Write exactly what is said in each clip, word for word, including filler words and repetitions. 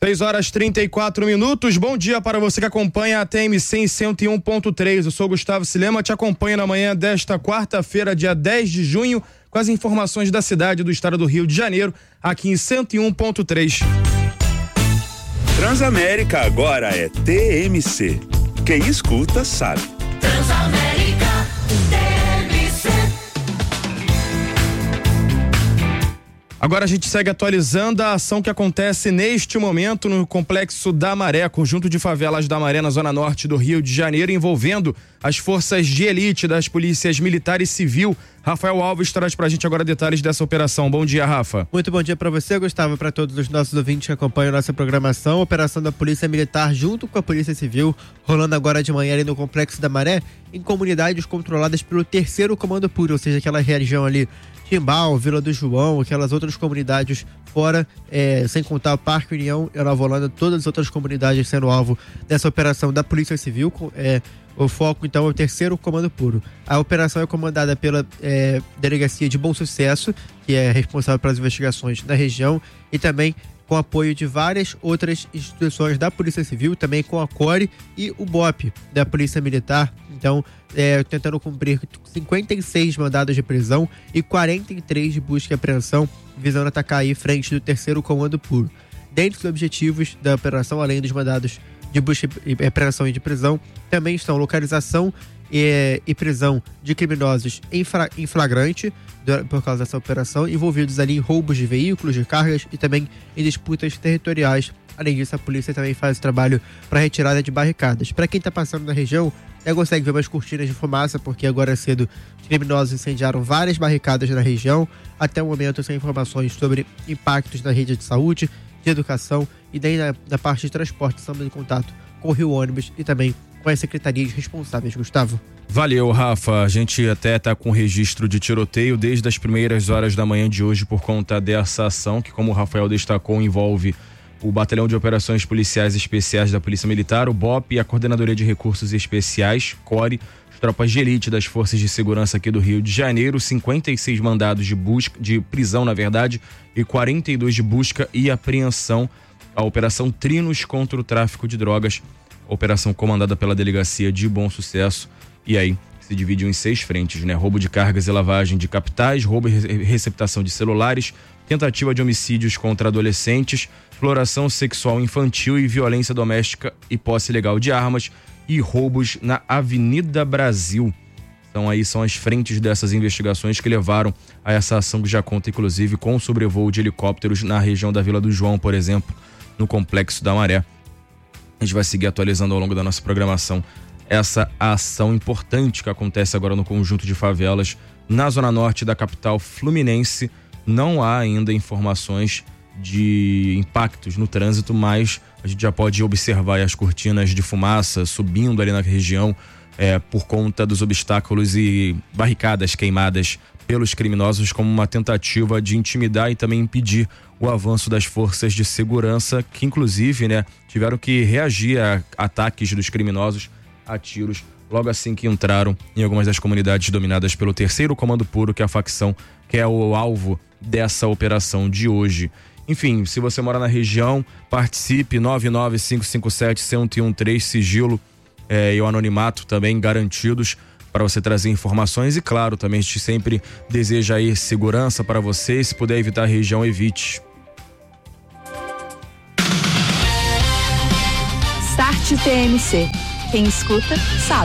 seis horas e trinta e quatro minutos. Bom dia para você que acompanha a T M C em cento e um ponto três. Eu sou Gustavo Silema, te acompanho na manhã desta quarta-feira, dia dez de junho, com as informações da cidade do estado do Rio de Janeiro, aqui em cento e um ponto três. Transamérica agora é T M C. Quem escuta sabe. Transamérica T M C. Agora a gente segue atualizando a ação que acontece neste momento no Complexo da Maré, conjunto de favelas da Maré na zona norte do Rio de Janeiro, envolvendo as forças de elite das polícias militar e civil. Rafael Alves traz pra gente agora detalhes dessa operação. Bom dia, Rafa. Muito bom dia pra você, Gustavo, para todos os nossos ouvintes que acompanham nossa programação. Operação da Polícia Militar junto com a Polícia Civil, rolando agora de manhã ali no Complexo da Maré, em comunidades controladas pelo terceiro Comando Puro, ou seja, aquela região ali, Timbal, Vila do João, aquelas outras comunidades fora, é, sem contar o Parque União, Nova Holanda, todas as outras comunidades sendo alvo dessa operação da Polícia Civil. É, o foco, então, é o terceiro Comando Puro. A operação é comandada pela é, Delegacia de Bom Sucesso, que é responsável pelas investigações da região, e também com apoio de várias outras instituições da Polícia Civil, também com a CORE e o BOP da Polícia Militar. Então, é, tentando cumprir cinquenta e seis mandados de prisão e quarenta e três de busca e apreensão, visando atacar aí frente do terceiro Comando Puro. Dentre os objetivos da operação, além dos mandados de busca e apreensão e de prisão, também estão localização e, e prisão de criminosos em, fra, em flagrante, por causa dessa operação, envolvidos ali em roubos de veículos, de cargas e também em disputas territoriais. Além disso, a polícia também faz trabalho para retirada de barricadas. Para quem está passando na região, já consegue ver umas cortinas de fumaça, porque agora cedo os criminosos incendiaram várias barricadas na região. Até o momento, sem informações sobre impactos na rede de saúde, de educação e daí na, na parte de transporte. Estamos em contato com o Rio Ônibus e também com as secretarias responsáveis. Gustavo. Valeu, Rafa. A gente até está com registro de tiroteio desde as primeiras horas da manhã de hoje por conta dessa ação que, como o Rafael destacou, envolve o Batalhão de Operações Policiais Especiais da Polícia Militar, o BOP e a Coordenadoria de Recursos Especiais, CORE, as tropas de elite das Forças de Segurança aqui do Rio de Janeiro, cinquenta e seis mandados de busca, de prisão, na verdade, e quarenta e dois de busca e apreensão. A Operação Trinos contra o tráfico de drogas, operação comandada pela Delegacia de Bom Sucesso, e aí se dividiu em seis frentes, né? Roubo de cargas e lavagem de capitais, roubo e receptação de celulares, tentativa de homicídios contra adolescentes, exploração sexual infantil e violência doméstica e posse ilegal de armas e roubos na Avenida Brasil. Então aí são as frentes dessas investigações que levaram a essa ação que já conta inclusive com sobrevoo de helicópteros na região da Vila do João, por exemplo, no Complexo da Maré. A gente vai seguir atualizando ao longo da nossa programação essa ação importante que acontece agora no conjunto de favelas na zona norte da capital fluminense. Não há ainda informações de impactos no trânsito, mas a gente já pode observar as cortinas de fumaça subindo ali na região é, por conta dos obstáculos e barricadas queimadas pelos criminosos como uma tentativa de intimidar e também impedir o avanço das forças de segurança, que inclusive, né, tiveram que reagir a ataques dos criminosos a tiros logo assim que entraram em algumas das comunidades dominadas pelo terceiro Comando Puro, que é a facção que é o alvo dessa operação de hoje. Enfim, se você mora na região, participe, nove nove cinco cinco sete um zero um três, sigilo é, e o anonimato também garantidos para você trazer informações. E claro, também a gente sempre deseja aí segurança para você. Se puder evitar a região, evite. Start T M C. Quem escuta, sabe.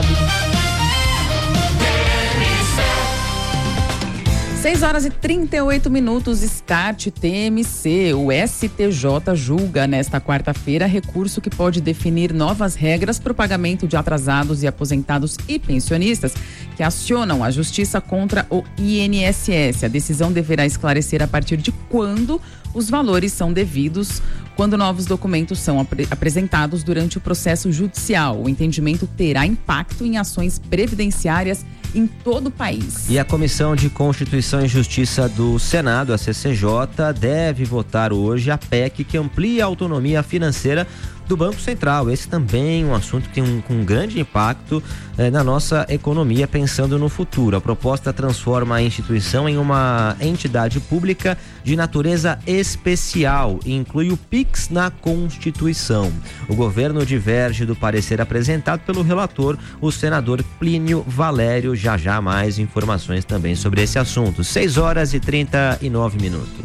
seis horas e trinta e oito minutos, Start T M C. O S T J julga nesta quarta-feira recurso que pode definir novas regras para o pagamento de atrasados e aposentados e pensionistas que acionam a justiça contra o I N S S. A decisão deverá esclarecer a partir de quando os valores são devidos, quando novos documentos são ap- apresentados durante o processo judicial. O entendimento terá impacto em ações previdenciárias em todo o país. E a Comissão de Constituição e Justiça do Senado, a C C J, deve votar hoje a P E C que amplia a autonomia financeira do Banco Central. Esse também é um assunto que tem um, um grande impacto eh, na nossa economia, pensando no futuro. A proposta transforma a instituição em uma entidade pública de natureza especial e inclui o Pix na Constituição. O governo diverge do parecer apresentado pelo relator, o senador Plínio Valério. Já já mais informações também sobre esse assunto. seis horas e trinta e nove minutos.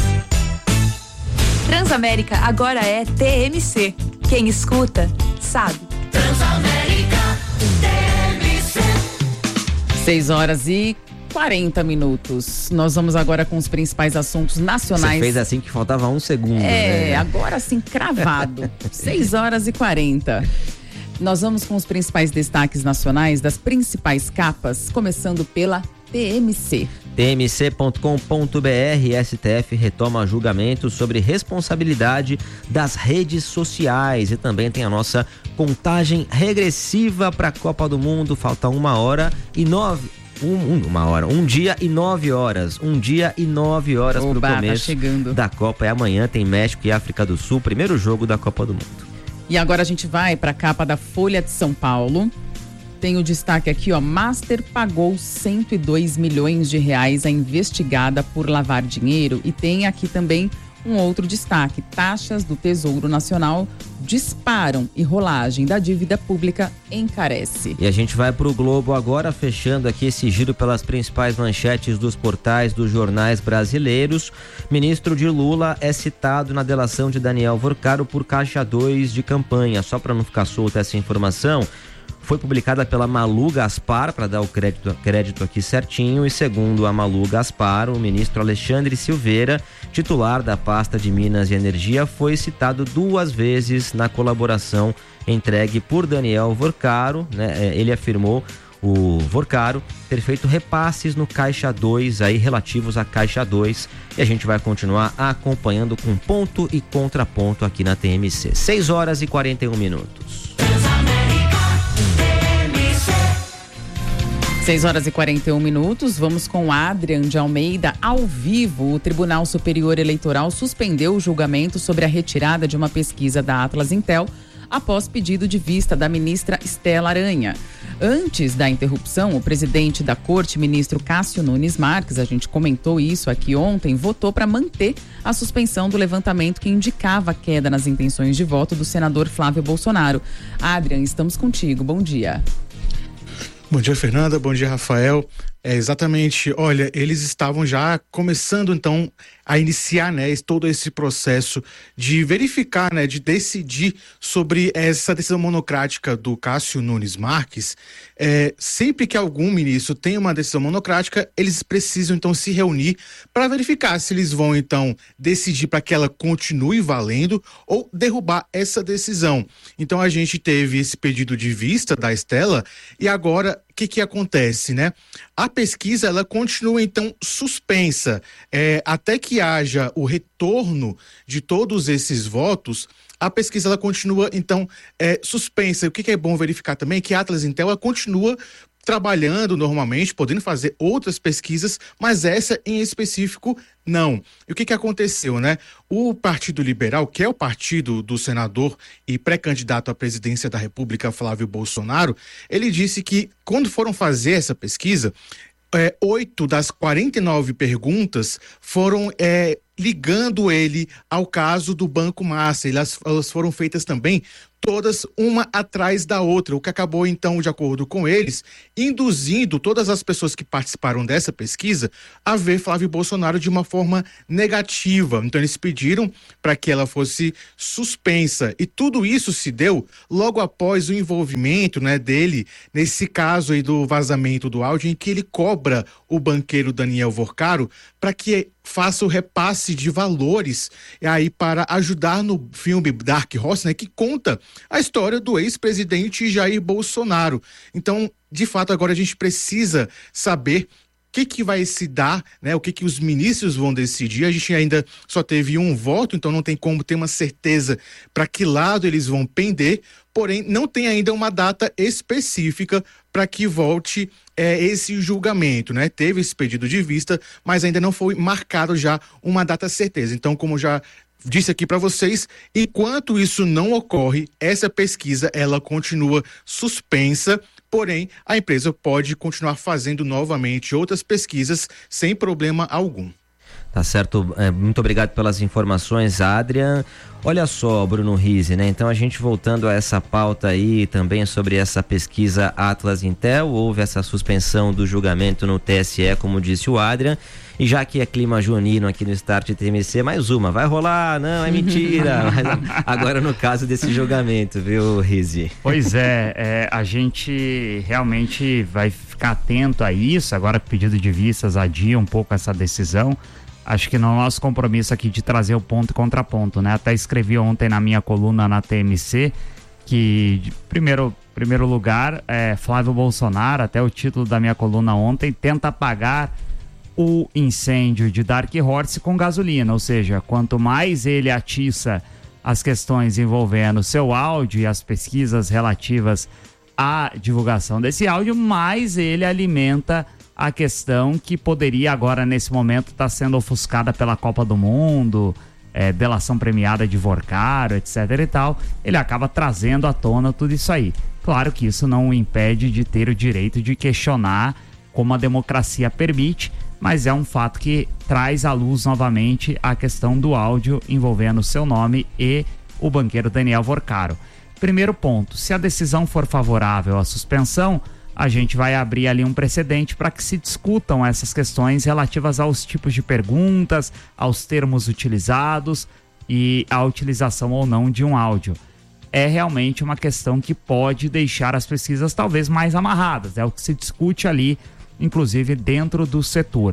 Transamérica agora é T M C. Quem escuta, sabe. Transamérica T M C. seis horas e quarenta minutos. Nós vamos agora com os principais assuntos nacionais. Você fez assim que faltava um segundo. É, né? agora sim, cravado. seis horas e quarenta. Nós vamos com os principais destaques nacionais das principais capas, começando pela T M C. T M C ponto com ponto B R. S T F retoma julgamento sobre responsabilidade das redes sociais e também tem a nossa contagem regressiva para a Copa do Mundo. Falta uma hora e nove. Um, um, uma hora, um dia e nove horas, um dia e nove horas para o começo tá chegando. da Copa. É amanhã, tem México e África do Sul, primeiro jogo da Copa do Mundo. E agora a gente vai para a capa da Folha de São Paulo. Tem o destaque aqui, ó, Master pagou cento e dois milhões de reais à investigada por lavar dinheiro. E tem aqui também um outro destaque, taxas do Tesouro Nacional disparam e rolagem da dívida pública encarece. E a gente vai para o Globo agora, fechando aqui esse giro pelas principais manchetes dos portais dos jornais brasileiros. Ministro de Lula é citado na delação de Daniel Vorcaro por caixa dois de campanha. Só para não ficar solta essa informação, foi publicada pela Malu Gaspar, para dar o crédito, crédito aqui certinho, e segundo a Malu Gaspar, o ministro Alexandre Silveira, titular da pasta de Minas e Energia, foi citado duas vezes na colaboração entregue por Daniel Vorcaro, né? Ele afirmou, o Vorcaro, ter feito repasses no Caixa dois, aí relativos à Caixa dois, e a gente vai continuar acompanhando com ponto e contraponto aqui na T M C. seis horas e quarenta e um minutos. seis horas e quarenta e um minutos, vamos com Adrian de Almeida ao vivo. O Tribunal Superior Eleitoral suspendeu o julgamento sobre a retirada de uma pesquisa da Atlas Intel após pedido de vista da ministra Estela Aranha. Antes da interrupção, o presidente da Corte, ministro Cássio Nunes Marques, a gente comentou isso aqui ontem, votou para manter a suspensão do levantamento que indicava a queda nas intenções de voto do senador Flávio Bolsonaro. Adrian, estamos contigo, bom dia. Bom dia, Fernanda. Bom dia, Rafael. É, exatamente. Olha, eles estavam já começando, então, a iniciar, né, todo esse processo de verificar, né, de decidir sobre essa decisão monocrática do Cássio Nunes Marques. É, sempre que algum ministro tem uma decisão monocrática, eles precisam, então, se reunir para verificar se eles vão, então, decidir para que ela continue valendo ou derrubar essa decisão. Então, a gente teve esse pedido de vista da Estela e agora, o que que acontece, né? A pesquisa, ela continua, então, suspensa. É, até que haja o retorno de todos esses votos, a pesquisa, ela continua, então, é, suspensa. O que que é bom verificar também é que a Atlas Intel, ela continua trabalhando normalmente, podendo fazer outras pesquisas, mas essa em específico não. E o que que aconteceu, né? O Partido Liberal, que é o partido do senador e pré-candidato à presidência da República, Flávio Bolsonaro, ele disse que quando foram fazer essa pesquisa, é, oito das quarenta e nove perguntas foram é, ligando ele ao caso do Banco Master. Elas, elas foram feitas também todas uma atrás da outra, o que acabou, então, de acordo com eles, induzindo todas as pessoas que participaram dessa pesquisa a ver Flávio Bolsonaro de uma forma negativa. Então, eles pediram para que ela fosse suspensa. E tudo isso se deu logo após o envolvimento, né, dele nesse caso aí do vazamento do áudio, em que ele cobra o banqueiro Daniel Vorcaro para que faça o repasse de valores aí para ajudar no filme Dark Horse, né, que conta a história do ex-presidente Jair Bolsonaro. Então, de fato, agora a gente precisa saber o que que vai se dar, né? O que que os ministros vão decidir. A gente ainda só teve um voto, então não tem como ter uma certeza para que lado eles vão pender, porém não tem ainda uma data específica para que volte é, esse julgamento, né? Teve esse pedido de vista, mas ainda não foi marcado já uma data certeza. Então, como já disse aqui para vocês, enquanto isso não ocorre, essa pesquisa ela continua suspensa, porém a empresa pode continuar fazendo novamente outras pesquisas sem problema algum. Tá certo, é, muito obrigado pelas informações, Adrian. Olha só, Bruno Rizzi, né? Então a gente voltando a essa pauta aí também sobre essa pesquisa Atlas Intel, houve essa suspensão do julgamento no T S E, como disse o Adrian, e já que é clima junino aqui no Start T M C, mais uma, vai rolar, não, é mentira. Mas agora no caso desse julgamento, viu, Rizzi? Pois é, é, a gente realmente vai ficar atento a isso, agora que o pedido de vistas adia um pouco essa decisão. Acho que no nosso compromisso aqui de trazer o ponto e contraponto, né? Até escrevi ontem na minha coluna na T M C que, de primeiro, primeiro lugar, é, Flávio Bolsonaro, até o título da minha coluna ontem, tenta apagar o incêndio de Dark Horse com gasolina, ou seja, quanto mais ele atiça as questões envolvendo seu áudio e as pesquisas relativas à divulgação desse áudio, mais ele alimenta a questão que poderia agora, nesse momento, estar tá sendo ofuscada pela Copa do Mundo, é, delação premiada de Vorcaro, etc e tal. Ele acaba trazendo à tona tudo isso aí. Claro que isso não o impede de ter o direito de questionar como a democracia permite, mas é um fato que traz à luz novamente a questão do áudio envolvendo o seu nome e o banqueiro Daniel Vorcaro. Primeiro ponto, se a decisão for favorável à suspensão, a gente vai abrir ali um precedente para que se discutam essas questões relativas aos tipos de perguntas, aos termos utilizados e à utilização ou não de um áudio. É realmente uma questão que pode deixar as pesquisas talvez mais amarradas, é o que se discute ali, inclusive dentro do setor.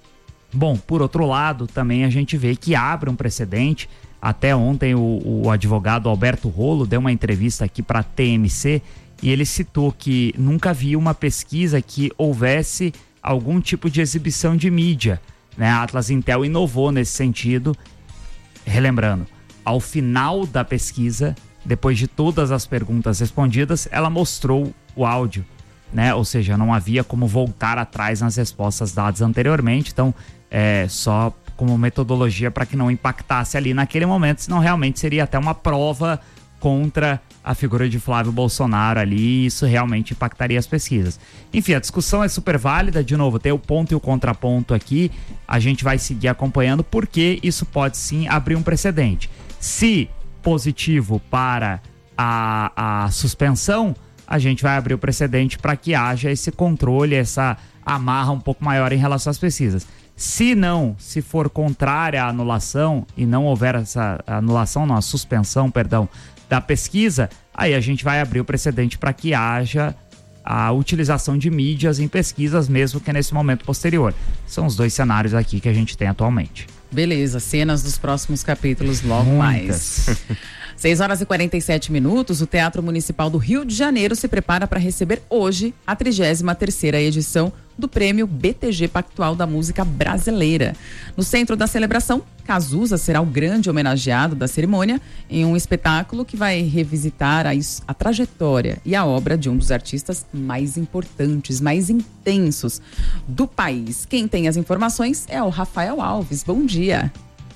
Bom, por outro lado, também a gente vê que abre um precedente. Até ontem o, o advogado Alberto Rolo deu uma entrevista aqui para a T M C e ele citou que nunca viu uma pesquisa que houvesse algum tipo de exibição de mídia, né? A Atlas Intel inovou nesse sentido. Relembrando, ao final da pesquisa, depois de todas as perguntas respondidas, ela mostrou o áudio, né? Ou seja, não havia como voltar atrás nas respostas dadas anteriormente, então é só como metodologia para que não impactasse ali naquele momento, senão realmente seria até uma prova contra a figura de Flávio Bolsonaro ali, e isso realmente impactaria as pesquisas. Enfim, a discussão é super válida, de novo, tem o ponto e o contraponto aqui, a gente vai seguir acompanhando, porque isso pode sim abrir um precedente. Se positivo para a, a suspensão, a gente vai abrir o precedente para que haja esse controle, essa amarra um pouco maior em relação às pesquisas. Se não, se for contrária à anulação e não houver essa anulação, não, a suspensão, perdão, da pesquisa, aí a gente vai abrir o precedente para que haja a utilização de mídias em pesquisas, mesmo que nesse momento posterior. São os dois cenários aqui que a gente tem atualmente. Beleza, cenas dos próximos capítulos logo Muitas. mais. seis horas e quarenta e sete minutos, o Teatro Municipal do Rio de Janeiro se prepara para receber hoje a trigésima terceira edição do Prêmio B T G Pactual da Música Brasileira. No centro da celebração, Cazuza será o grande homenageado da cerimônia em um espetáculo que vai revisitar a, a trajetória e a obra de um dos artistas mais importantes, mais intensos do país. Quem tem as informações é o Rafael Alves. Bom dia.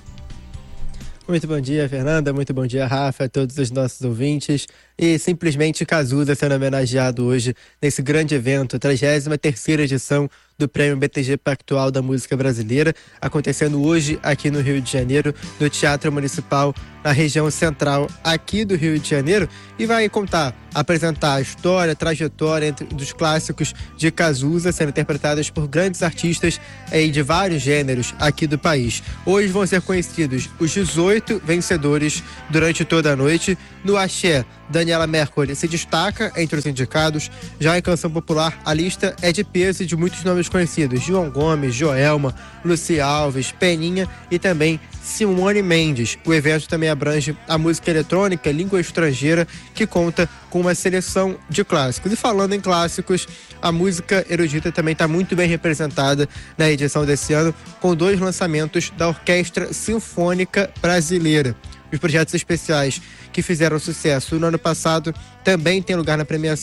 Muito bom dia, Fernanda. Muito bom dia, Rafa, a todos os nossos ouvintes. E simplesmente Cazuza sendo homenageado hoje nesse grande evento, a trigésima terceira edição do Prêmio B T G Pactual da Música Brasileira, acontecendo hoje aqui no Rio de Janeiro, no Teatro Municipal, na região central aqui do Rio de Janeiro, e vai contar, apresentar a história, a trajetória entre, dos clássicos de Cazuza, sendo interpretados por grandes artistas aí, de vários gêneros aqui do país. Hoje vão ser conhecidos os dezoito vencedores durante toda a noite. No axé, Daniela Mercury se destaca entre os indicados. Já em canção popular, a lista é de peso e de muitos nomes conhecidos: João Gomes, Joelma, Luci Alves, Peninha e também Simone Mendes. O evento também abrange a música eletrônica, língua estrangeira, que conta com uma seleção de clássicos. E falando em clássicos, a música erudita também está muito bem representada na edição desse ano, com dois lançamentos da Orquestra Sinfônica Brasileira. Os projetos especiais que fizeram sucesso no ano passado também têm lugar na premiação.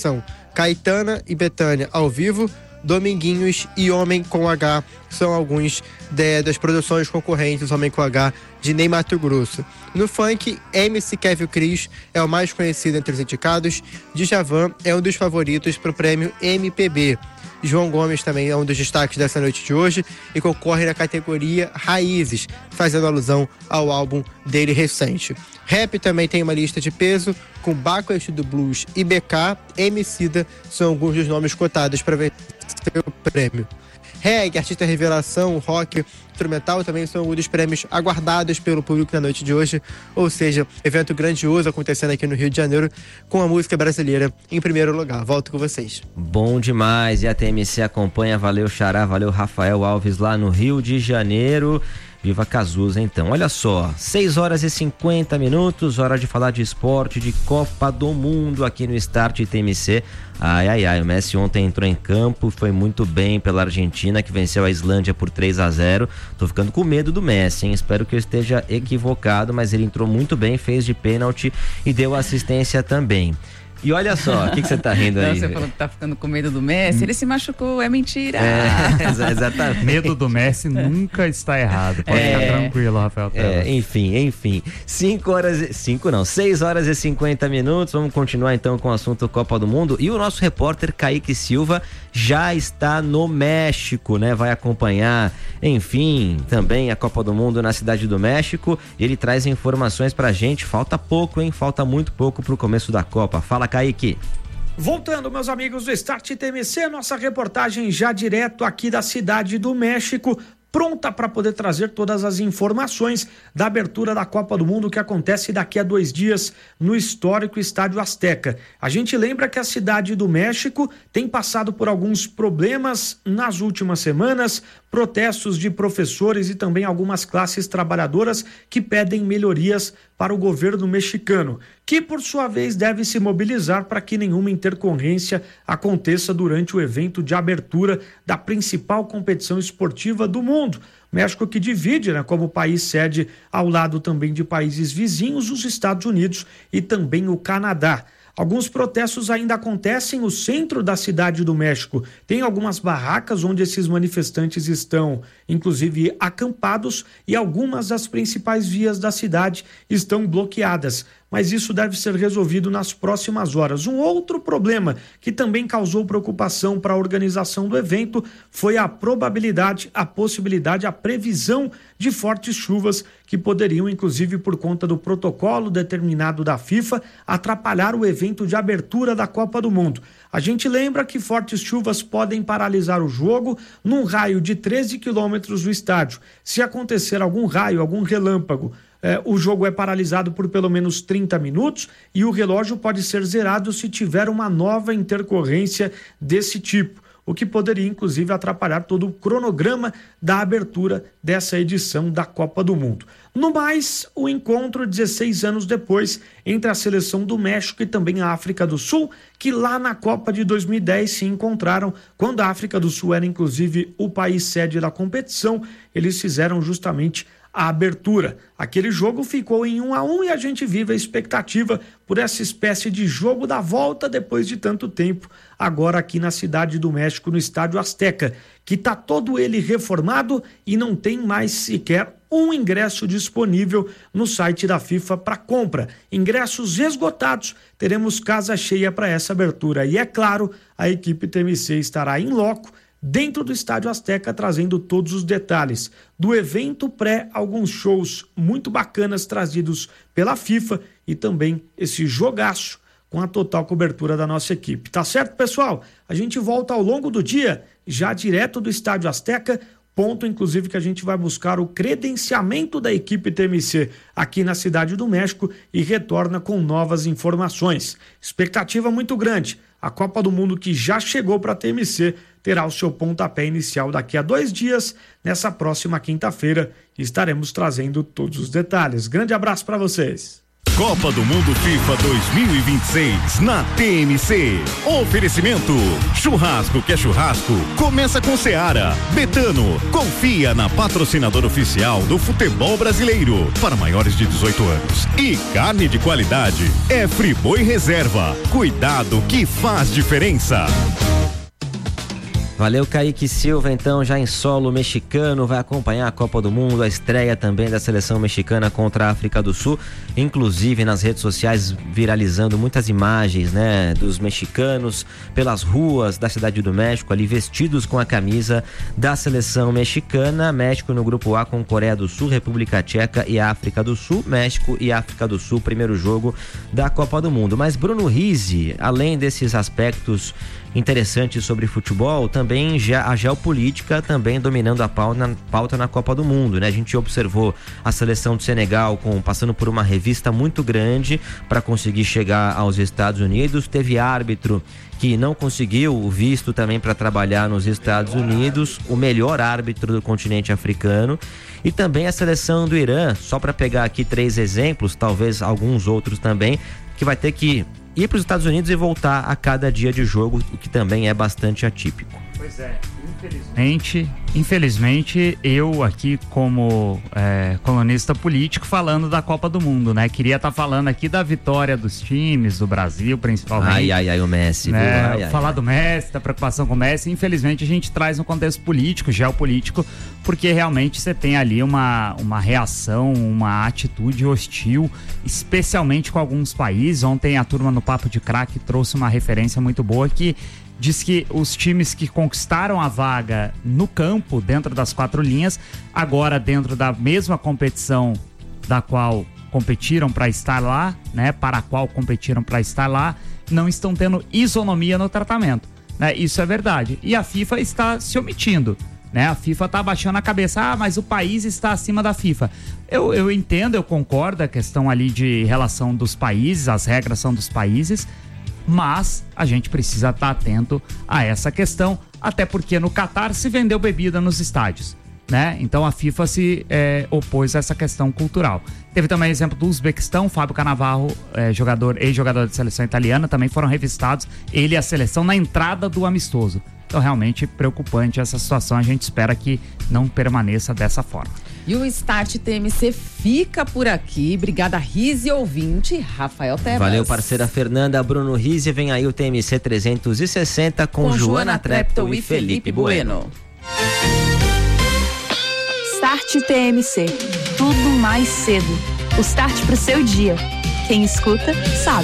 Caetana e Betânia ao vivo, Dominguinhos e Homem com H são alguns de, das produções concorrentes Homem com H de Ney Matogrosso. No funk, M C Kevin Cris é o mais conhecido entre os indicados, Djavan é um dos favoritos para o prêmio M P B. João Gomes também é um dos destaques dessa noite de hoje e concorre na categoria Raízes, fazendo alusão ao álbum dele recente. Rap também tem uma lista de peso, com Baco do Blues e B K, Emicida são alguns dos nomes cotados para vencer o prêmio. Reggae, artista revelação, rock, instrumental também são um dos prêmios aguardados pelo público na noite de hoje, ou seja, evento grandioso acontecendo aqui no Rio de Janeiro com a música brasileira em primeiro lugar. Volto com vocês. Bom demais, e a T M C acompanha, valeu Xará, valeu Rafael Alves lá no Rio de Janeiro. Viva Cazuza, então. Olha só, seis horas e cinquenta minutos, hora de falar de esporte, de Copa do Mundo aqui no Start T M C. Ai, ai, ai, o Messi ontem entrou em campo, foi muito bem pela Argentina, que venceu a Islândia por três a zero. Tô ficando com medo do Messi, hein? Espero que eu esteja equivocado, mas ele entrou muito bem, fez de pênalti e deu assistência também. E olha só, o que, que você tá rindo aí? Não, você falou que tá ficando com medo do Messi, ele se machucou, é mentira. É, exatamente. Medo do Messi nunca está errado, pode é, ficar tranquilo, Rafael. É, enfim, enfim, cinco horas, cinco não, seis horas e cinquenta minutos, vamos continuar então com o assunto Copa do Mundo, e o nosso repórter Kaique Silva já está no México, né, vai acompanhar, enfim, também a Copa do Mundo na Cidade do México, ele traz informações pra gente, falta pouco, hein, falta muito pouco pro começo da Copa. Fala, Kaique. Voltando, meus amigos do Start T M C, nossa reportagem já direto aqui da Cidade do México, pronta para poder trazer todas as informações da abertura da Copa do Mundo que acontece daqui a dois dias no histórico Estádio Azteca. A gente lembra que a Cidade do México tem passado por alguns problemas nas últimas semanas, protestos de professores e também algumas classes trabalhadoras que pedem melhorias para o governo mexicano, que por sua vez deve se mobilizar para que nenhuma intercorrência aconteça durante o evento de abertura da principal competição esportiva do mundo. México que divide, né, como país sede ao lado também de países vizinhos, os Estados Unidos e também o Canadá. Alguns protestos ainda acontecem no centro da Cidade do México. Tem algumas barracas onde esses manifestantes estão, inclusive, acampados, e algumas das principais vias da cidade estão bloqueadas. Mas isso deve ser resolvido nas próximas horas. Um outro problema que também causou preocupação para a organização do evento foi a probabilidade, a possibilidade, a previsão de fortes chuvas que poderiam, inclusive por conta do protocolo determinado da FIFA, atrapalhar o evento de abertura da Copa do Mundo. A gente lembra que fortes chuvas podem paralisar o jogo num raio de treze quilômetros do estádio. Se acontecer algum raio, algum relâmpago, É, o jogo é paralisado por pelo menos trinta minutos e o relógio pode ser zerado se tiver uma nova intercorrência desse tipo, o que poderia inclusive atrapalhar todo o cronograma da abertura dessa edição da Copa do Mundo. No mais, o encontro dezesseis anos depois entre a seleção do México e também a África do Sul, que lá na Copa de dois mil e dez se encontraram, quando a África do Sul era inclusive o país sede da competição, eles fizeram justamente a abertura. Aquele jogo ficou em um a um e a gente vive a expectativa por essa espécie de jogo da volta depois de tanto tempo, agora aqui na Cidade do México, no Estádio Azteca, que está todo ele reformado e não tem mais sequer um ingresso disponível no site da FIFA para compra. Ingressos esgotados, teremos casa cheia para essa abertura. E é claro, a equipe T M C estará em loco dentro do Estádio Azteca, trazendo todos os detalhes do evento pré, alguns shows muito bacanas trazidos pela FIFA e também esse jogaço com a total cobertura da nossa equipe. Tá certo, pessoal? A gente volta ao longo do dia, já direto do Estádio Azteca, ponto inclusive que a gente vai buscar o credenciamento da equipe T M C aqui na Cidade do México e retorna com novas informações. Expectativa muito grande. A Copa do Mundo, que já chegou para a T M C, terá o seu pontapé inicial daqui a dois dias. Nessa próxima quinta-feira estaremos trazendo todos os detalhes. Grande abraço para vocês. Copa do Mundo FIFA dois mil e vinte e seis na T M C. Oferecimento: churrasco que é churrasco, começa com Seara. Betano, confia na patrocinadora oficial do futebol brasileiro para maiores de dezoito anos. E carne de qualidade é Friboi Reserva. Cuidado que faz diferença. Valeu, Kaique Silva, então, já em solo mexicano, vai acompanhar a Copa do Mundo, a estreia também da seleção mexicana contra a África do Sul, inclusive nas redes sociais viralizando muitas imagens, né, dos mexicanos pelas ruas da Cidade do México, ali vestidos com a camisa da seleção mexicana. México no grupo A com Coreia do Sul, República Tcheca e África do Sul. México e África do Sul, primeiro jogo da Copa do Mundo. Mas Bruno Rizzi, além desses aspectos interessantes sobre futebol, também já a geopolítica também dominando a pauta, pauta na Copa do Mundo, né? A gente observou a seleção do Senegal com, passando por uma revista muito grande para conseguir chegar aos Estados Unidos. Teve árbitro que não conseguiu o visto também para trabalhar nos Estados Unidos, o melhor árbitro do continente africano. E também a seleção do Irã, só para pegar aqui três exemplos, talvez alguns outros também, que vai ter que ir para os Estados Unidos e voltar a cada dia de jogo, o que também é bastante atípico. Pois é, infelizmente, infelizmente eu aqui como é, colunista político falando da Copa do Mundo, né? Queria estar tá falando aqui da vitória dos times, do Brasil principalmente. Ai, ai, ai, o Messi. Né? Ai, ai, falar ai. do Messi, da preocupação com o Messi. Infelizmente a gente traz um contexto político, geopolítico, porque realmente você tem ali uma, uma reação, uma atitude hostil, especialmente com alguns países. Ontem a turma no Papo de Craque trouxe uma referência muito boa que diz que os times que conquistaram a vaga no campo, dentro das quatro linhas, agora dentro da mesma competição da qual competiram para estar lá, né, para a qual competiram para estar lá, não estão tendo isonomia no tratamento, né? Isso é verdade. E a FIFA está se omitindo, né? A FIFA está abaixando a cabeça. Ah, mas o país está acima da FIFA. Eu, eu entendo, eu concordo, a questão ali de relação dos países, as regras são dos países, mas a gente precisa estar atento a essa questão, até porque no Catar se vendeu bebida nos estádios, né? Então a FIFA se é, opôs a essa questão cultural. Teve também exemplo do Uzbequistão, Fábio Cannavaro, é, jogador, ex-jogador de seleção italiana, também foram revistados, ele e a seleção, na entrada do amistoso. Então realmente preocupante essa situação, a gente espera que não permaneça dessa forma. E o Start T M C fica por aqui. Obrigada, Rizzi, ouvinte, Rafael Tebas. Valeu, parceira Fernanda. Bruno Rizzi, vem aí o T M C trezentos e sessenta com, com Joana Treptow e Felipe Bueno. Start T M C. Tudo mais cedo. O start pro seu dia. Quem escuta, sabe.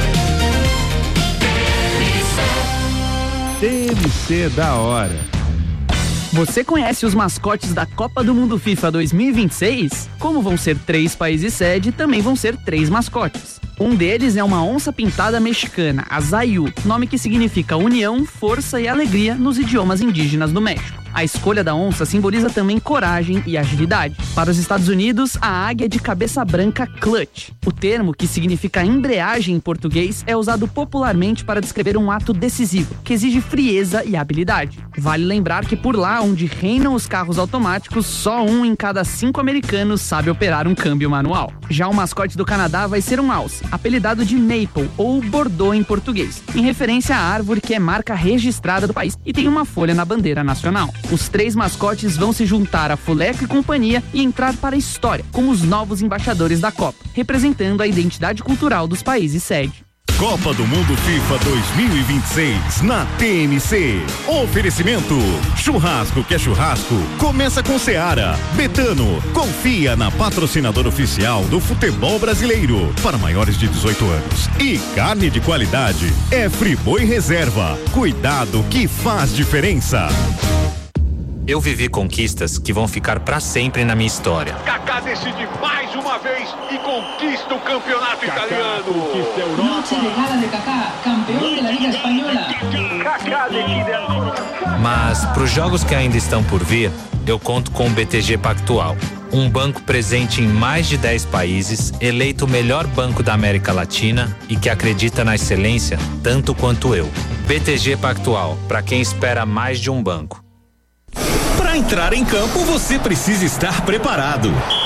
T M C da hora. Você conhece os mascotes da Copa do Mundo FIFA dois mil e vinte e seis? Como vão ser três países sede, também vão ser três mascotes. Um deles é uma onça pintada mexicana, a Zayu, nome que significa união, força e alegria nos idiomas indígenas do México. A escolha da onça simboliza também coragem e agilidade. Para os Estados Unidos, a águia de cabeça branca clutch. O termo, que significa embreagem em português, é usado popularmente para descrever um ato decisivo, que exige frieza e habilidade. Vale lembrar que por lá, onde reinam os carros automáticos, só um em cada cinco americanos sabe operar um câmbio manual. Já o mascote do Canadá vai ser um alce, apelidado de Maple, ou Bordeaux em português, em referência à árvore que é marca registrada do país e tem uma folha na bandeira nacional. Os três mascotes vão se juntar a Fuleco e companhia e entrar para a história como os novos embaixadores da Copa, representando a identidade cultural dos países sede. Copa do Mundo FIFA dois mil e vinte e seis na T M C. Oferecimento: churrasco que é churrasco, começa com Seara. Betano, confia na patrocinadora oficial do futebol brasileiro para maiores de dezoito anos. E carne de qualidade é Friboi Reserva. Cuidado que faz diferença. Eu vivi conquistas que vão ficar pra sempre na minha história. Kaká decide mais uma vez e conquista o campeonato Kaká italiano. Conquista a Europa. Noche de gala de Kaká, campeão da Liga Espanhola. Kaká decide. Mas pros jogos que ainda estão por vir, eu conto com o B T G Pactual. Um banco presente em mais de dez países, eleito o melhor banco da América Latina e que acredita na excelência tanto quanto eu. B T G Pactual, para quem espera mais de um banco. Para entrar em campo, você precisa estar preparado.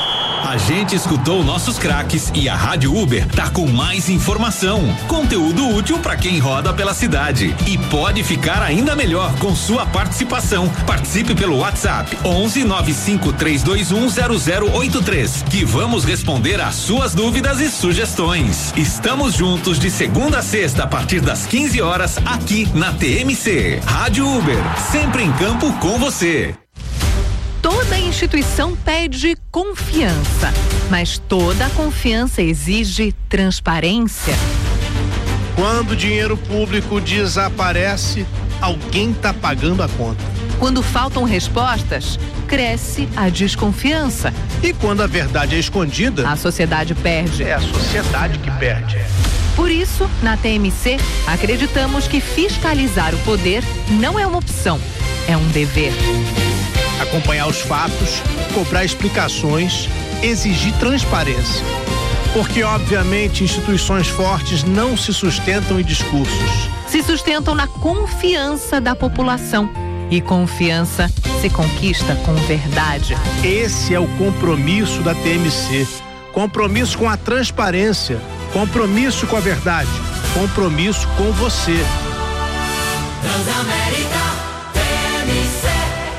A gente escutou nossos craques e a Rádio Uber tá com mais informação, conteúdo útil para quem roda pela cidade e pode ficar ainda melhor com sua participação. Participe pelo WhatsApp onze nove cinco três dois um zero zero oito três que vamos responder às suas dúvidas e sugestões. Estamos juntos de segunda a sexta a partir das quinze horas aqui na T M C. Rádio Uber, sempre em campo com você. Toda instituição pede confiança, mas toda confiança exige transparência. Quando o dinheiro público desaparece, alguém está pagando a conta. Quando faltam respostas, cresce a desconfiança. E quando a verdade é escondida, a sociedade perde. É a sociedade que perde. Por isso, na T M C, acreditamos que fiscalizar o poder não é uma opção, é um dever. Acompanhar os fatos, cobrar explicações, exigir transparência. Porque, obviamente, instituições fortes não se sustentam em discursos. Se sustentam na confiança da população. E confiança se conquista com verdade. Esse é o compromisso da T M C. Compromisso com a transparência. Compromisso com a verdade. Compromisso com você. Transamérica T M C.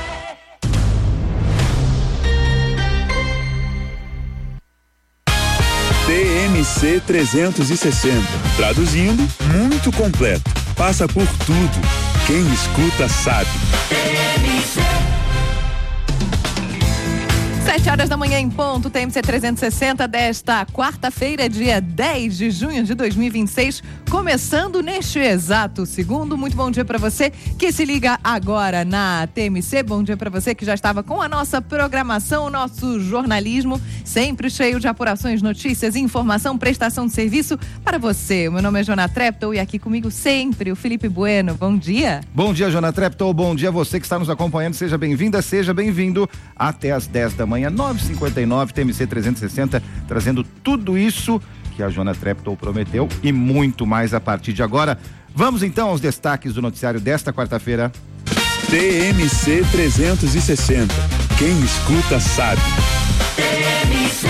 T M C trezentos e sessenta. Traduzindo, muito completo. Passa por tudo. Quem escuta sabe. T M C. Sete horas da manhã em ponto, T M C trezentos e sessenta desta quarta-feira, dia dez de junho de dois mil e vinte e seis, começando neste exato segundo. Muito bom dia para você que se liga agora na T M C. Bom dia para você que já estava com a nossa programação, o nosso jornalismo, sempre cheio de apurações, notícias, informação, prestação de serviço para você. O meu nome é Jona Treptow e aqui comigo sempre o Felipe Bueno. Bom dia. Bom dia, Jona Treptow. Bom dia a você que está nos acompanhando. Seja bem-vinda, seja bem-vindo até às dez da manhã. nove e cinquenta e nove, T M C trezentos e sessenta, trazendo tudo isso que a Jona Treptow prometeu e muito mais a partir de agora. Vamos então aos destaques do noticiário desta quarta-feira. T M C trezentos e sessenta. Quem escuta sabe. T M C.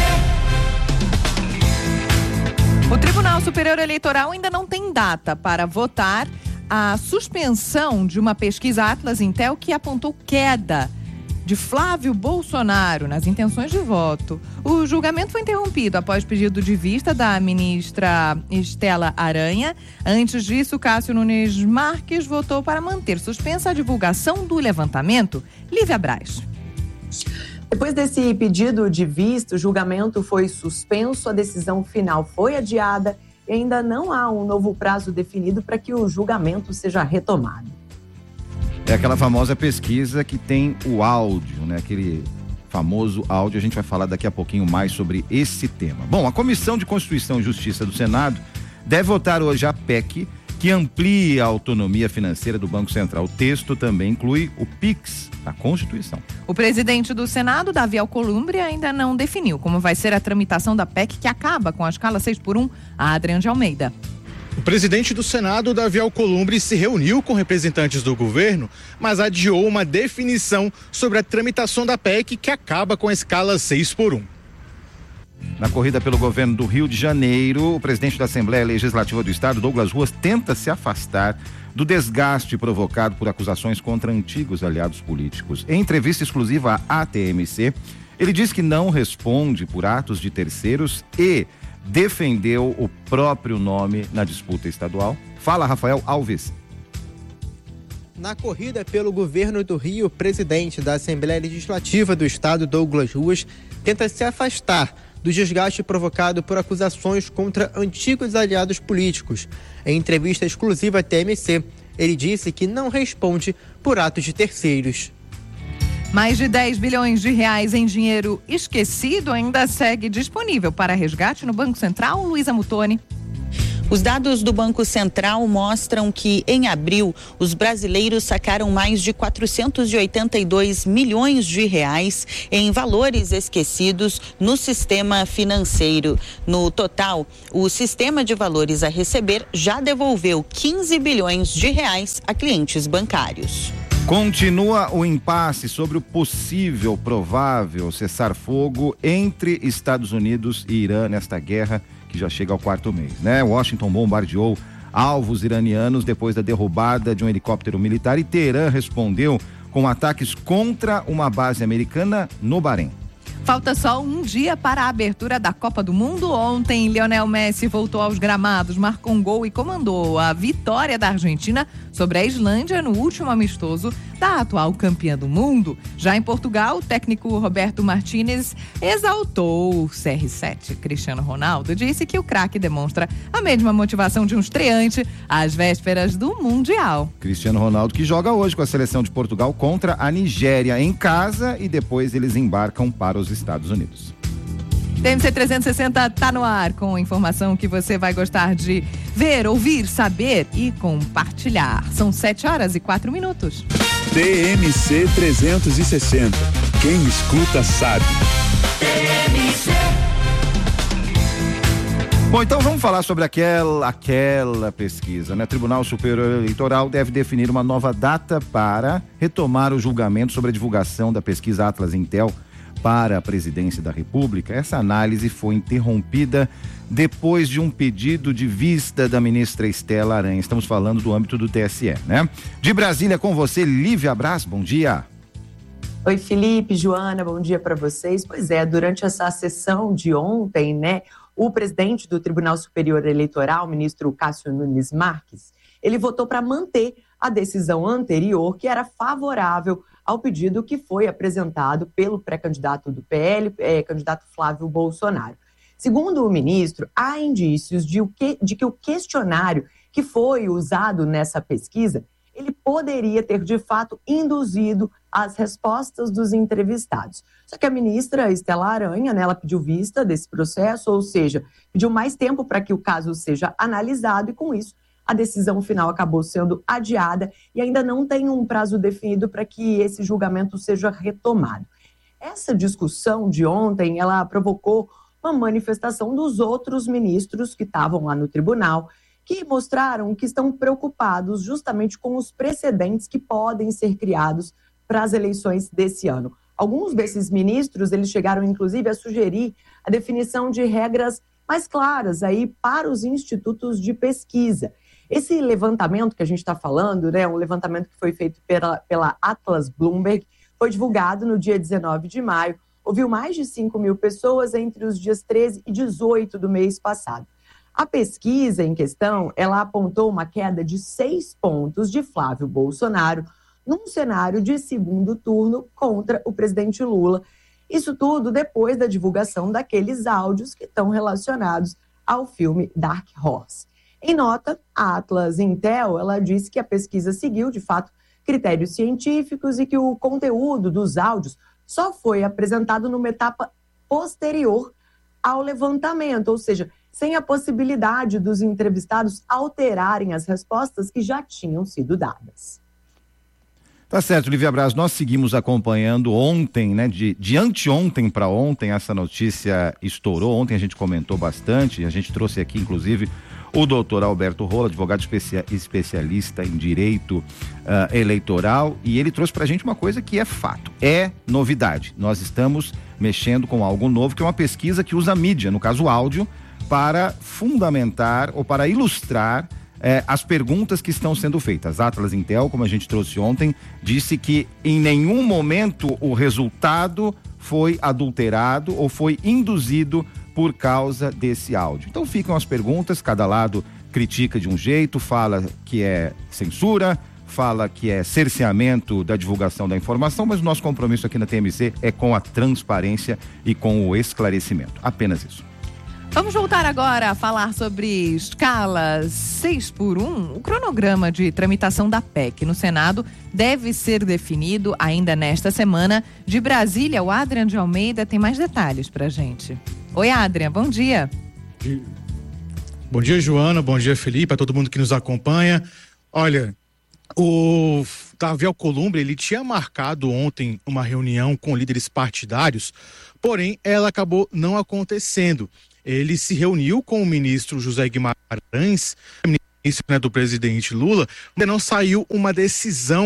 O Tribunal Superior Eleitoral ainda não tem data para votar a suspensão de uma pesquisa Atlas Intel que apontou queda de Flávio Bolsonaro nas intenções de voto. O julgamento foi interrompido após pedido de vista da ministra Estela Aranha. Antes disso, Cássio Nunes Marques votou para manter suspensa a divulgação do levantamento. Lívia Braz. Depois desse pedido de vista, o julgamento foi suspenso, a decisão final foi adiada e ainda não há um novo prazo definido para que o julgamento seja retomado. É aquela famosa pesquisa que tem o áudio, né? Aquele famoso áudio. A gente vai falar daqui a pouquinho mais sobre esse tema. Bom, a Comissão de Constituição e Justiça do Senado deve votar hoje a P E C que amplia a autonomia financeira do Banco Central. O texto também inclui o Pix na Constituição. O presidente do Senado, Davi Alcolumbre, ainda não definiu como vai ser a tramitação da P E C que acaba com a escala seis por um, a Adriano de Almeida. O presidente do Senado, Davi Alcolumbre, se reuniu com representantes do governo, mas adiou uma definição sobre a tramitação da P E C que acaba com a escala seis por um. Na corrida pelo governo do Rio de Janeiro, o presidente da Assembleia Legislativa do Estado, Douglas Ruas, tenta se afastar do desgaste provocado por acusações contra antigos aliados políticos. Em entrevista exclusiva à T M C, ele diz que não responde por atos de terceiros e defendeu o próprio nome na disputa estadual. Fala, Rafael Alves. Na corrida pelo governo do Rio, o presidente da Assembleia Legislativa do Estado, Douglas Ruas, tenta se afastar do desgaste provocado por acusações contra antigos aliados políticos. Em entrevista exclusiva à T M C, ele disse que não responde por atos de terceiros. Mais de dez bilhões de reais em dinheiro esquecido ainda segue disponível para resgate no Banco Central. Luísa Mutoni. Os dados do Banco Central mostram que, em abril, os brasileiros sacaram mais de quatrocentos e oitenta e dois milhões de reais em valores esquecidos no sistema financeiro. No total, o sistema de valores a receber já devolveu quinze bilhões de reais a clientes bancários. Continua o impasse sobre o possível, provável cessar-fogo entre Estados Unidos e Irã nesta guerra que já chega ao quarto mês, né? Washington bombardeou alvos iranianos depois da derrubada de um helicóptero militar e Teherã respondeu com ataques contra uma base americana no Bahrein. Falta só um dia para a abertura da Copa do Mundo. Ontem, Lionel Messi voltou aos gramados, marcou um gol e comandou a vitória da Argentina sobre a Islândia no último amistoso da atual campeã do mundo. Já em Portugal, o técnico Roberto Martínez exaltou o C R sete. Cristiano Ronaldo disse que o craque demonstra a mesma motivação de um estreante às vésperas do Mundial. Cristiano Ronaldo que joga hoje com a seleção de Portugal contra a Nigéria em casa e depois eles embarcam para os Estados Unidos. T M C trezentos e sessenta tá no ar com informação que você vai gostar de ver, ouvir, saber e compartilhar. São sete horas e quatro minutos. T M C trezentos e sessenta. Quem escuta sabe. T M C. Bom, então vamos falar sobre aquela, aquela pesquisa, né? Tribunal Superior Eleitoral deve definir uma nova data para retomar o julgamento sobre a divulgação da pesquisa Atlas Intel para a presidência da República. Essa análise foi interrompida depois de um pedido de vista da ministra Estela Aranha. Estamos falando do âmbito do T S E, né? De Brasília com você, Lívia Braz, bom dia. Oi, Felipe, Joana, bom dia para vocês. Pois é, durante essa sessão de ontem, né, o presidente do Tribunal Superior Eleitoral, o ministro Cássio Nunes Marques, ele votou para manter a decisão anterior, que era favorável ao pedido que foi apresentado pelo pré-candidato do P L, é, candidato Flávio Bolsonaro. Segundo o ministro, há indícios de, o que, de que o questionário que foi usado nessa pesquisa, ele poderia ter, de fato, induzido as respostas dos entrevistados. Só que a ministra Estela Aranha, né, ela pediu vista desse processo, ou seja, pediu mais tempo para que o caso seja analisado e, com isso, a decisão final acabou sendo adiada e ainda não tem um prazo definido para que esse julgamento seja retomado. Essa discussão de ontem, ela provocou uma manifestação dos outros ministros que estavam lá no tribunal, que mostraram que estão preocupados justamente com os precedentes que podem ser criados para as eleições desse ano. Alguns desses ministros, eles chegaram inclusive a sugerir a definição de regras mais claras aí para os institutos de pesquisa. Esse levantamento que a gente está falando, né, um levantamento que foi feito pela, pela Atlas Bloomberg, foi divulgado no dia dezenove de maio, ouviu mais de cinco mil pessoas entre os dias treze e dezoito do mês passado. A pesquisa em questão, ela apontou uma queda de seis pontos de Flávio Bolsonaro num cenário de segundo turno contra o presidente Lula. Isso tudo depois da divulgação daqueles áudios que estão relacionados ao filme Dark Horse. Em nota, a Atlas Intel, ela disse que a pesquisa seguiu, de fato, critérios científicos e que o conteúdo dos áudios só foi apresentado numa etapa posterior ao levantamento, ou seja, sem a possibilidade dos entrevistados alterarem as respostas que já tinham sido dadas. Tá certo, Lívia Braz, nós seguimos acompanhando ontem, né, de, de anteontem para ontem, essa notícia estourou, ontem a gente comentou bastante, a gente trouxe aqui, inclusive, o doutor Alberto Rola, advogado especia, especialista em direito uh, eleitoral, e ele trouxe pra gente uma coisa que é fato, é novidade. Nós estamos mexendo com algo novo, que é uma pesquisa que usa mídia, no caso áudio, para fundamentar ou para ilustrar eh, as perguntas que estão sendo feitas. Atlas Intel, como a gente trouxe ontem, disse que em nenhum momento o resultado foi adulterado ou foi induzido por causa desse áudio. Então ficam as perguntas, cada lado critica de um jeito, fala que é censura, fala que é cerceamento da divulgação da informação, mas o nosso compromisso aqui na T M C é com a transparência e com o esclarecimento. Apenas isso. Vamos voltar agora a falar sobre escala seis por um. O cronograma de tramitação da P E C no Senado deve ser definido ainda nesta semana. De Brasília, o Adrian de Almeida tem mais detalhes pra gente. Oi, Adrian, bom dia. Bom dia, Joana, bom dia, Felipe, a todo mundo que nos acompanha. Olha, o Davi Alcolumbre, ele tinha marcado ontem uma reunião com líderes partidários, porém ela acabou não acontecendo. Ele se reuniu com o ministro José Guimarães, ministro, né, do presidente Lula, ainda não saiu uma decisão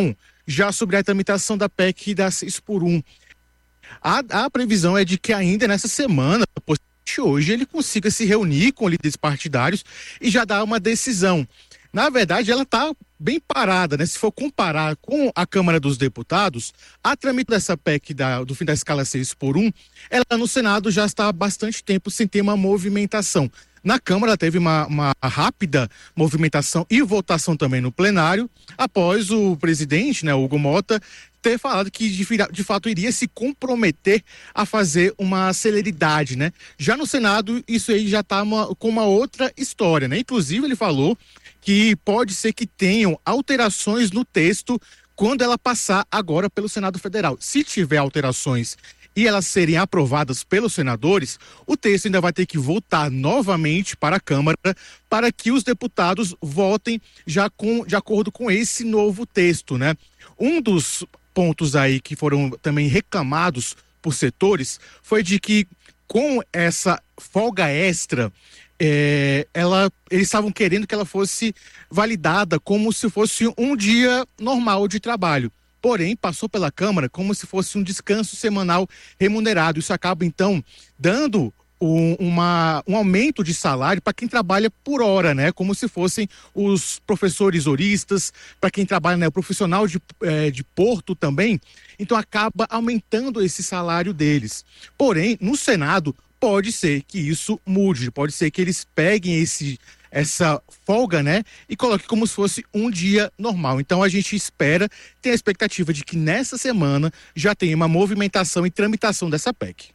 já sobre a tramitação da P E C da seis por um. A, a previsão é de que ainda nessa semana, hoje, ele consiga se reunir com líderes partidários e já dar uma decisão. Na verdade, ela está bem parada, né? Se for comparar com a Câmara dos Deputados, a tramitação dessa P E C da, do fim da escala seis por um, ela no Senado já está há bastante tempo sem ter uma movimentação. Na Câmara teve uma, uma rápida movimentação e votação também no plenário, após o presidente, né, Hugo Mota, ter falado que de, de fato iria se comprometer a fazer uma celeridade, né? Já no Senado, isso aí já está com uma outra história, né? Inclusive, ele falou que pode ser que tenham alterações no texto quando ela passar agora pelo Senado Federal. Se tiver alterações e elas serem aprovadas pelos senadores, o texto ainda vai ter que voltar novamente para a Câmara para que os deputados votem já com, de acordo com esse novo texto, né? Um dos pontos aí que foram também reclamados por setores foi de que com essa folga extra, é, ela, eles estavam querendo que ela fosse validada como se fosse um dia normal de trabalho. Porém, passou pela Câmara como se fosse um descanso semanal remunerado. Isso acaba, então, dando um, uma, um aumento de salário para quem trabalha por hora, né? Como se fossem os professores horistas, para quem trabalha, né? O profissional de, é, de porto também. Então, acaba aumentando esse salário deles. Porém, no Senado, pode ser que isso mude. Pode ser que eles peguem esse... essa folga, né, e coloque como se fosse um dia normal. Então a gente espera, tem a expectativa de que nessa semana já tenha uma movimentação e tramitação dessa P E C.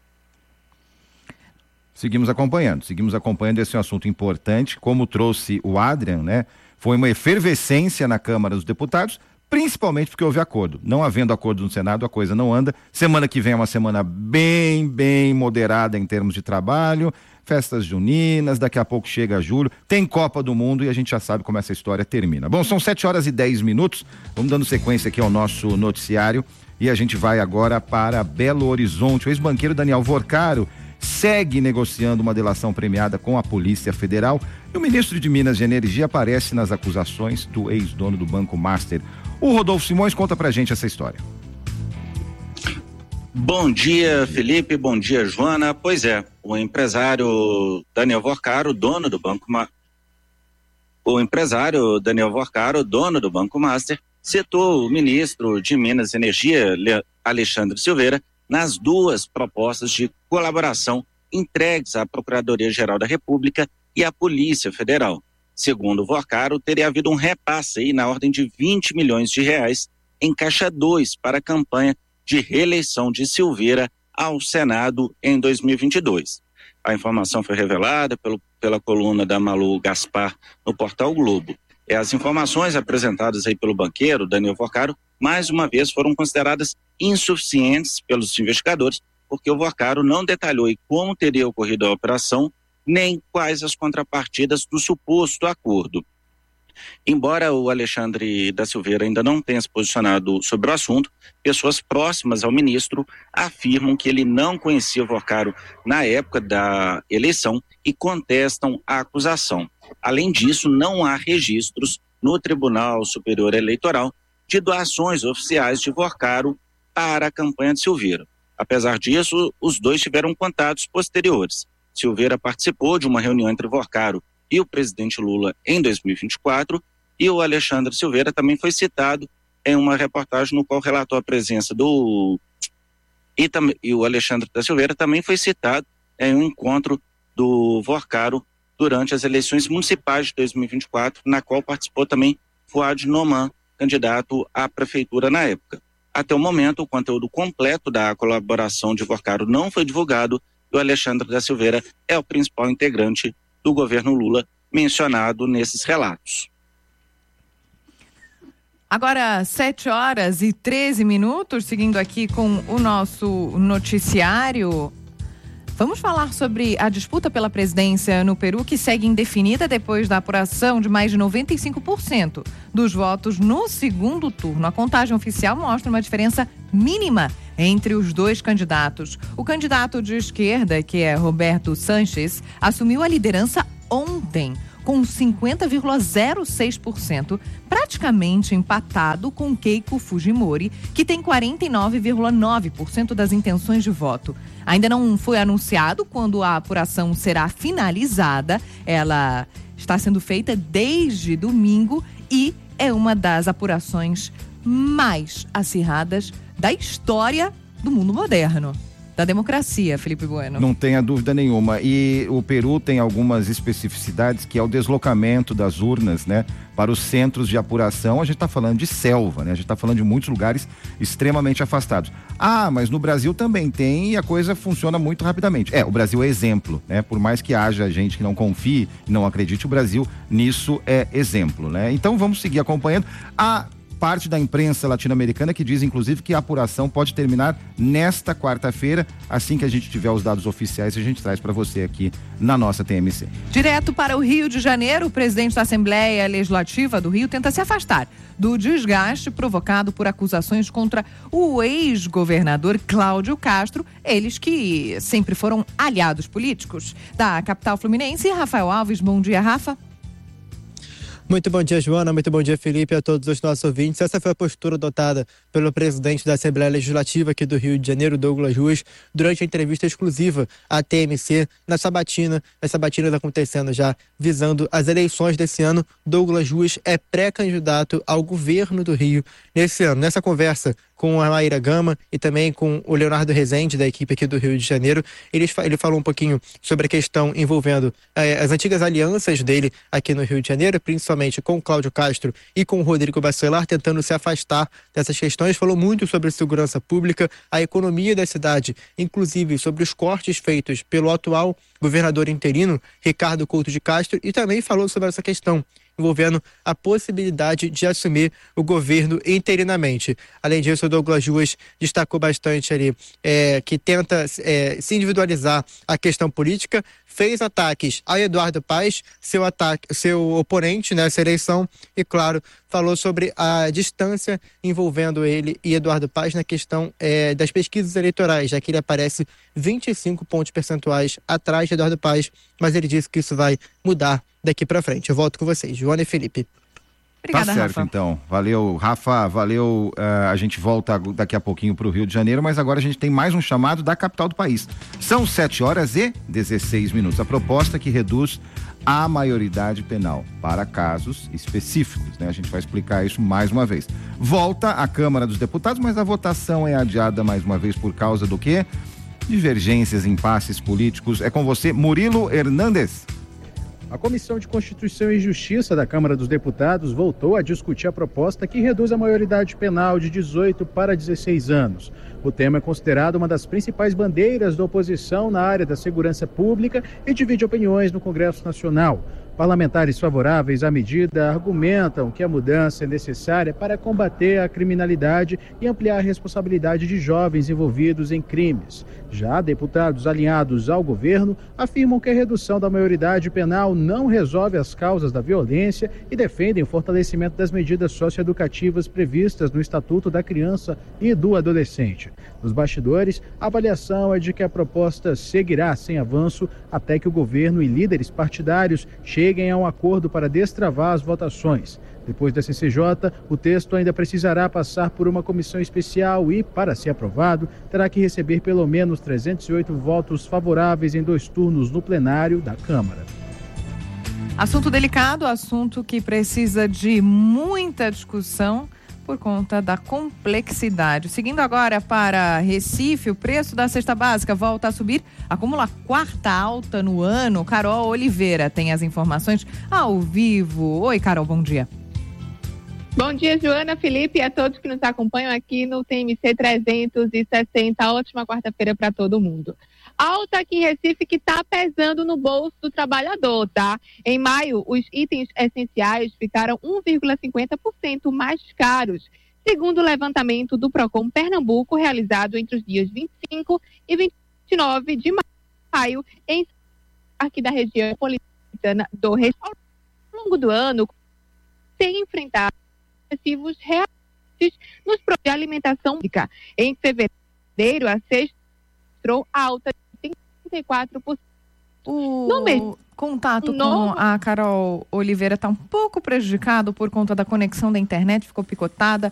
Seguimos acompanhando, seguimos acompanhando esse assunto importante, como trouxe o Adrian, né, foi uma efervescência na Câmara dos Deputados, principalmente porque houve acordo. Não havendo acordo no Senado, a coisa não anda. Semana que vem é uma semana bem, bem moderada em termos de trabalho, festas juninas, daqui a pouco chega julho, tem Copa do Mundo e a gente já sabe como essa história termina. Bom, são sete horas e dez minutos, vamos dando sequência aqui ao nosso noticiário e a gente vai agora para Belo Horizonte. O ex-banqueiro Daniel Vorcaro segue negociando uma delação premiada com a Polícia Federal e o ministro de Minas e Energia aparece nas acusações do ex-dono do Banco Master. O Rodolfo Simões conta pra gente essa história. Bom dia, Felipe, bom dia, Joana. Pois é, o empresário Daniel Vorcaro, dono do Banco Ma... o empresário Daniel Vorcaro, dono do Banco Master, citou o ministro de Minas e Energia, Alexandre Silveira, nas duas propostas de colaboração entregues à Procuradoria-Geral da República e à Polícia Federal. Segundo Vorcaro, teria havido um repasse aí na ordem de vinte milhões de reais em Caixa dois para a campanha de reeleição de Silveira ao Senado em dois mil e vinte e dois. A informação foi revelada pelo, pela coluna da Malu Gaspar no portal Globo. E as informações apresentadas aí pelo banqueiro Daniel Vorcaro, mais uma vez, foram consideradas insuficientes pelos investigadores, porque o Vorcaro não detalhou aí como teria ocorrido a operação, nem quais as contrapartidas do suposto acordo. Embora o Alexandre da Silveira ainda não tenha se posicionado sobre o assunto, pessoas próximas ao ministro afirmam que ele não conhecia o Vorcaro na época da eleição e contestam a acusação. Além disso, não há registros no Tribunal Superior Eleitoral de doações oficiais de Vorcaro para a campanha de Silveira. Apesar disso, os dois tiveram contatos posteriores. Silveira participou de uma reunião entre Vorcaro e o presidente Lula em dois mil e vinte e quatro, e o Alexandre Silveira também foi citado em uma reportagem no qual relatou a presença do... E, tam... e o Alexandre da Silveira também foi citado em um encontro do Vorcaro durante as eleições municipais de dois mil e vinte e quatro, na qual participou também Fuad Noman, candidato à prefeitura na época. Até o momento, o conteúdo completo da colaboração de Vorcaro não foi divulgado e o Alexandre da Silveira é o principal integrante do governo Lula mencionado nesses relatos. Agora, sete horas e treze minutos, seguindo aqui com o nosso noticiário. Vamos falar sobre a disputa pela presidência no Peru, que segue indefinida depois da apuração de mais de noventa e cinco por cento dos votos no segundo turno. A contagem oficial mostra uma diferença mínima entre os dois candidatos. O candidato de esquerda, que é Roberto Sanches, assumiu a liderança ontem. com cinquenta vírgula zero seis por cento, praticamente empatado com Keiko Fujimori, que tem quarenta e nove vírgula nove por cento das intenções de voto. Ainda não foi anunciado quando a apuração será finalizada. Ela está sendo feita desde domingo e é uma das apurações mais acirradas da história do mundo moderno. Da democracia, Felipe Bueno. Não tenha dúvida nenhuma. E o Peru tem algumas especificidades, que é o deslocamento das urnas, né, para os centros de apuração. A gente está falando de selva, né? A gente está falando de muitos lugares extremamente afastados. Ah, mas no Brasil também tem e a coisa funciona muito rapidamente. É, o Brasil é exemplo, né? Por mais que haja gente que não confie, não acredite, o Brasil nisso é exemplo, né? Então vamos seguir acompanhando. A parte da imprensa latino-americana que diz, inclusive, que a apuração pode terminar nesta quarta-feira. Assim que a gente tiver os dados oficiais, a gente traz para você aqui na nossa T M C. Direto para o Rio de Janeiro, o presidente da Assembleia Legislativa do Rio tenta se afastar do desgaste provocado por acusações contra o ex-governador Cláudio Castro, eles que sempre foram aliados políticos. Da capital fluminense, Rafael Alves. Bom dia, Rafa. Muito bom dia, Joana. Muito bom dia, Felipe, a todos os nossos ouvintes. Essa foi a postura adotada pelo presidente da Assembleia Legislativa aqui do Rio de Janeiro, Douglas Ruas, durante a entrevista exclusiva à T M C na sabatina. As sabatinas acontecendo já visando as eleições desse ano. Douglas Ruas é pré-candidato ao governo do Rio nesse ano. Nessa conversa com a Maíra Gama e também com o Leonardo Rezende, da equipe aqui do Rio de Janeiro, ele, ele falou um pouquinho sobre a questão envolvendo eh, as antigas alianças dele aqui no Rio de Janeiro, principalmente com o Cláudio Castro e com o Rodrigo Bacelar, tentando se afastar dessas questões. Falou muito sobre segurança pública, a economia da cidade, inclusive sobre os cortes feitos pelo atual governador interino, Ricardo Couto de Castro, e também falou sobre essa questão envolvendo a possibilidade de assumir o governo interinamente. Além disso, o Douglas Ruas destacou bastante ali é, que tenta é, se individualizar a questão política, fez ataques a Eduardo Paes, seu, ataque, seu oponente nessa eleição, e, claro, falou sobre a distância envolvendo ele e Eduardo Paes na questão é, das pesquisas eleitorais, já que ele aparece vinte e cinco pontos percentuais atrás de Eduardo Paes, mas ele disse que isso vai mudar daqui para frente. Eu volto com vocês, Joana e Felipe. Obrigada, tá certo, Rafa. Então. Valeu, Rafa, valeu. Uh, a gente volta daqui a pouquinho para o Rio de Janeiro, mas agora a gente tem mais um chamado da capital do país. São sete horas e dezesseis minutos. A proposta que reduz a maioridade penal para casos específicos, né? A gente vai explicar isso mais uma vez. Volta à Câmara dos Deputados, mas a votação é adiada mais uma vez por causa do quê? Divergências, impasses políticos. É com você, Murilo Hernandes. A Comissão de Constituição e Justiça da Câmara dos Deputados voltou a discutir a proposta que reduz a maioridade penal de dezoito para dezesseis anos. O tema é considerado uma das principais bandeiras da oposição na área da segurança pública e divide opiniões no Congresso Nacional. Parlamentares favoráveis à medida argumentam que a mudança é necessária para combater a criminalidade e ampliar a responsabilidade de jovens envolvidos em crimes. Já deputados alinhados ao governo afirmam que a redução da maioridade penal não resolve as causas da violência e defendem o fortalecimento das medidas socioeducativas previstas no Estatuto da Criança e do Adolescente. Nos bastidores, a avaliação é de que a proposta seguirá sem avanço até que o governo e líderes partidários cheguem a um acordo para destravar as votações. Depois da C C J, o texto ainda precisará passar por uma comissão especial e, para ser aprovado, terá que receber pelo menos trezentos e oito votos favoráveis em dois turnos no plenário da Câmara. Assunto delicado, assunto que precisa de muita discussão por conta da complexidade. Seguindo agora para Recife, o preço da cesta básica volta a subir, acumula a quarta alta no ano. Carol Oliveira tem as informações ao vivo. Oi, Carol, bom dia. Bom dia, Joana, Felipe e a todos que nos acompanham aqui no T M C trezentos e sessenta. Ótima quarta-feira para todo mundo. Alta aqui em Recife que está pesando no bolso do trabalhador, tá? Em maio, os itens essenciais ficaram um vírgula cinquenta por cento mais caros, segundo o levantamento do Procon Pernambuco, realizado entre os dias vinte e cinco e vinte e nove de maio, em aqui da região metropolitana do Recife. Ao longo do ano, tem enfrentado excessivos reajustes nos produtos de alimentação pública. Em fevereiro, a cesta mostrou alta de trinta e quatro por O No mês- contato No- com a Carol Oliveira está um pouco prejudicado por conta da conexão da internet, ficou picotada.